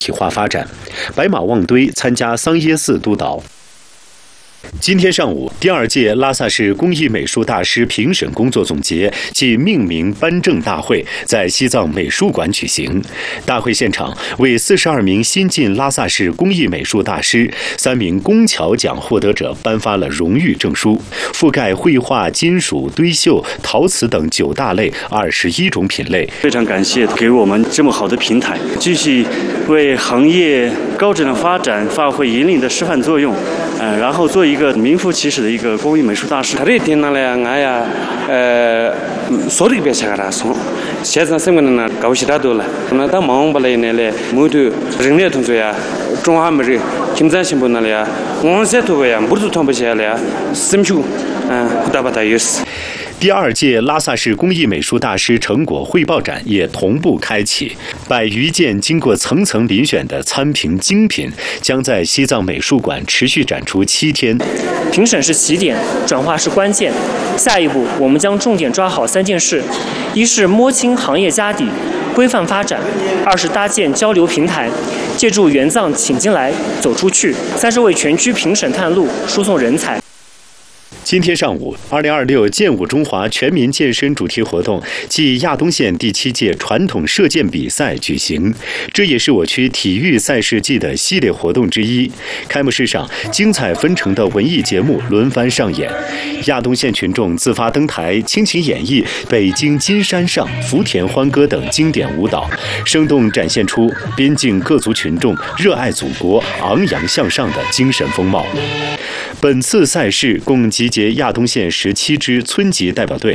体化发展。白马旺堆参加桑耶寺督导。今天上午，第2届拉萨市工艺美术大师评审工作总结暨命名颁证大会在西藏美术馆举行。大会现场为42名新晋拉萨市工艺美术大师、3名工巧奖获得者颁发了荣誉证书，覆盖绘画、金属、堆绣、陶瓷等9大类21种品类。 非常感谢给我们这么好的平台，继续为行业高质量发展发挥引领的示范作用。然后做一个名副其实的一个工艺美术大师。 这天呢，俺呀，说的别啥了，从现在什么呢？高兴大多了。那他忙不来呢嘞，木头人类同学呀，中华美人，现在新不那了呀，我现在呀，木头同不起来呀，生球，大把大有事。 第2届拉萨市工艺美术大师成果汇报展也同步开启，100余件经过层层遴选的参评精品将在西藏美术馆持续展出7天。 评审是起点，转化是关键。下一步，我们将重点抓好3件事：一是摸清行业家底，规范发展；二是搭建交流平台，借助援藏请进来，走出去；三是为全区评审探路，输送人才。 今天上午，2026健舞中华全民健身主题活动暨亚东县第7届传统射箭比赛举行，这也是我区体育赛事季的系列活动之一。开幕式上，精彩纷呈的文艺节目轮番上演，亚东县群众自发登台倾情演绎《北京金山上》《福田欢歌》等经典舞蹈，生动展现出边境各族群众热爱祖国、昂扬向上的精神风貌。本次赛事共集结亚东县17支村级代表队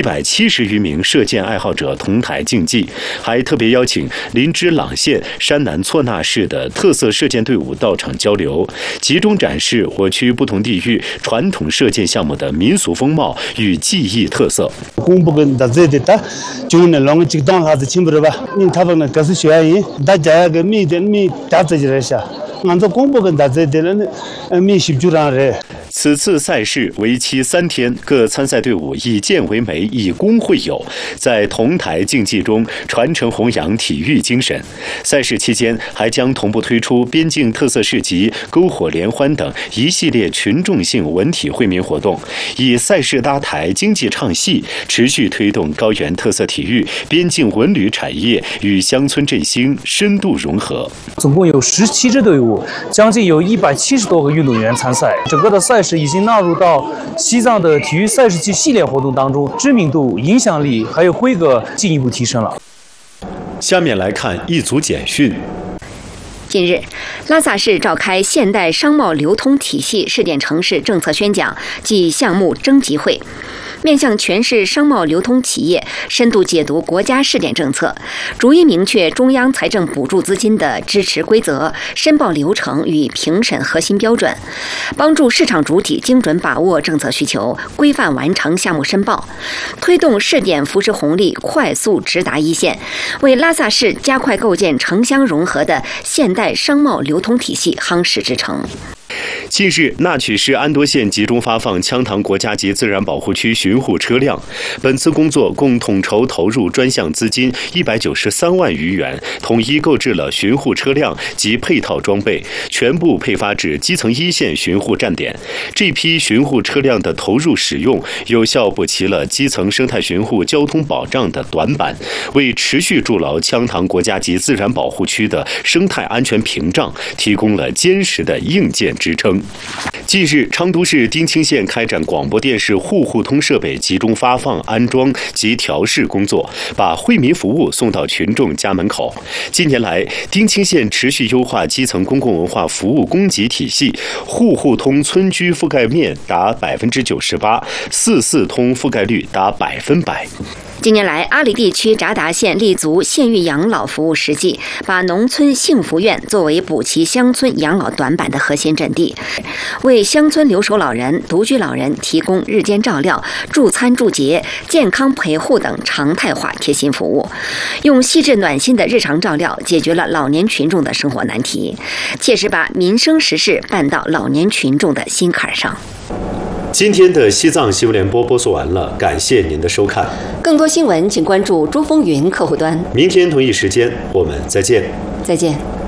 170余名射箭爱好者同台竞技，还特别邀请林芝朗县山南措那市的特色射箭队伍到场交流，集中展示我区不同地域传统射箭项目的民俗风貌与技艺特色。此次赛事为期3天，各参赛队伍以剑为媒，以弓会友，在同台竞技中传承弘扬体育精神。赛事期间还将同步推出边境特色市集、篝火联欢等一系列群众性文体惠民活动，以赛事搭台、经济唱戏，持续推动高原特色体育、边境文旅产业与乡村振兴深度融合。 总共有17支队伍，将近有170多个运动员参赛。整个的赛事已经纳入到西藏的体育赛事季系列活动当中，知名度、影响力还有规格进一步提升了。 下面来看一组简讯。 近日，拉萨市召开现代商贸流通体系试点城市政策宣讲暨项目征集会，面向全市商贸流通企业深度解读国家试点政策，逐一明确中央财政补助资金的支持规则、申报流程与评审核心标准，帮助市场主体精准把握政策需求，规范完成项目申报，推动试点扶持红利快速直达一线，为拉萨市加快构建城乡融合的现代商贸流通体系夯实支撑。 近日，那曲市安多县集中发放羌塘国家级自然保护区巡护车辆。本次工作共统筹投入专项资金193万余元，统一购置了巡护车辆及配套装备，全部配发至基层1线巡护站点。这批巡护车辆的投入使用，有效补齐了基层生态巡护交通保障的短板，为持续筑牢羌塘国家级自然保护区的生态安全屏障提供了坚实的硬件支撑。近日，昌都市丁青县开展广播电视户户通设备集中发放、安装及调试工作，把惠民服务送到群众家门口。近年来，丁青县持续优化基层公共文化服务供给体系，户户通村居覆盖面达98%，44通覆盖率达100%。 近年来，阿里地区札达县立足县域养老服务实际，把农村幸福院作为补齐乡村养老短板的核心阵地，为乡村留守老人、独居老人提供日间照料、助餐助洁、健康陪护等常态化贴心服务，用细致暖心的日常照料解决了老年群众的生活难题，切实把民生实事办到老年群众的心坎上。 今天的西藏新闻联播播送完了，感谢您的收看。 更多新闻请关注珠风云客户端。 明天同一时间我们再见。 再见。